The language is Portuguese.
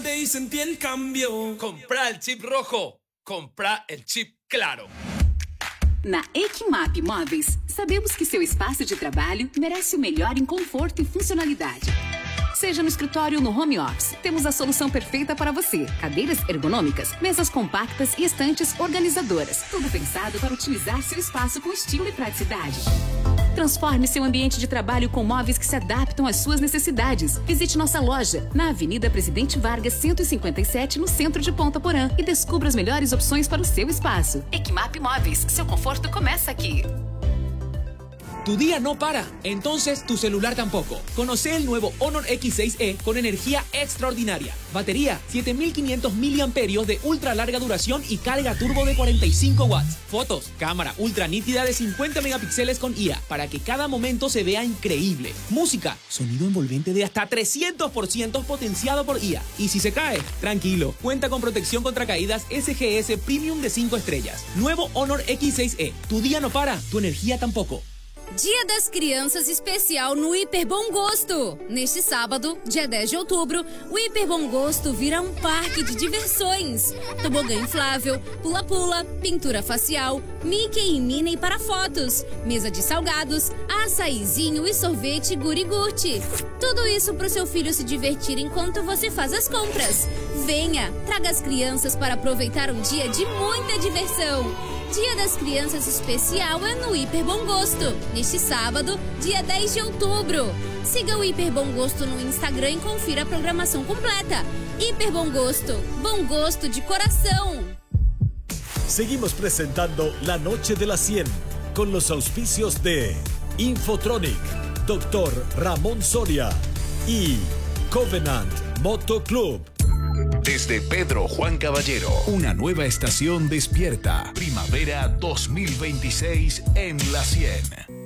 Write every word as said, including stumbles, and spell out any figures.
tarde y sentí el cambio. Comprá el chip rojo, comprá el chip claro. Na Equimap Móveis, sabemos que seu espaço de trabalho merece o melhor em conforto e funcionalidade. Seja no escritório ou no home office, temos a solução perfeita para você. Cadeiras ergonômicas, mesas compactas e estantes organizadoras. Tudo pensado para utilizar seu espaço com estilo e praticidade. Transforme seu ambiente de trabalho com móveis que se adaptam às suas necessidades. Visite nossa loja na Avenida Presidente Vargas, cento e cinquenta e sete, no centro de Ponta Porã, e descubra as melhores opções para o seu espaço. Equimap Móveis, seu conforto começa aqui. Tu día no para, entonces tu celular tampoco. Conoce el nuevo Honor X seis E con energía extraordinaria. Batería siete mil quinientos miliamperios de ultra larga duración y carga turbo de cuarenta y cinco watts. Fotos, cámara ultra nítida de cincuenta megapíxeles con I A para que cada momento se vea increíble. Música, sonido envolvente de hasta trescientos por ciento potenciado por I A. Y si se cae, tranquilo, cuenta con protección contra caídas S G S Premium de cinco estrellas. Nuevo Honor X seis E. Tu día no para, tu energía tampoco. Dia das Crianças especial no Hiper Bom Gosto. Neste sábado, dia dez de outubro, o Hiper Bom Gosto vira um parque de diversões. Tobogã inflável, pula-pula, pintura facial, Mickey e Minnie para fotos, mesa de salgados, açaizinho e sorvete guri-gurte. Tudo isso para o seu filho se divertir enquanto você faz as compras. Venha, traga as crianças para aproveitar um dia de muita diversão. Dia das Crianças especial é no Hiper Bom Gosto, neste sábado, dia dez de outubro. Siga o Hiper Bom Gosto no Instagram e confira a programação completa. Hiper Bom Gosto, bom gosto de coração. Seguimos presentando La Noche de las cien con los auspicios de Infotronic, doctor Ramón Soria y Covenant Moto Club. Desde Pedro Juan Caballero, una nueva estación despierta. Primavera dos mil veintiséis en La cien.